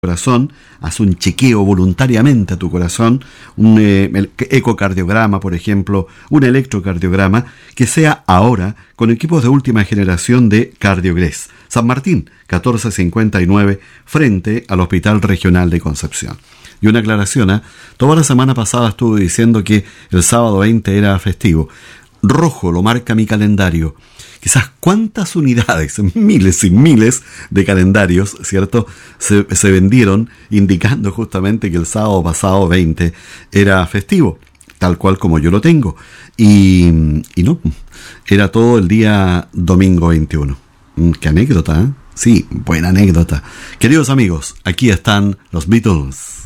corazón, haz un chequeo voluntariamente a tu corazón, un ecocardiograma, por ejemplo, un electrocardiograma, que sea ahora con equipos de última generación de Cardiogres. San Martín, 1459, frente al Hospital Regional de Concepción. Y una aclaración, toda la semana pasada estuve diciendo que el sábado 20 era festivo. Rojo lo marca mi calendario. Quizás cuántas unidades, miles y miles de calendarios, ¿cierto?, se vendieron indicando justamente que el sábado pasado 20 era festivo, tal cual como yo lo tengo. Y no, era todo el día domingo 21. Qué anécdota, ¿eh? Sí, buena anécdota. Queridos amigos, aquí están los Beatles.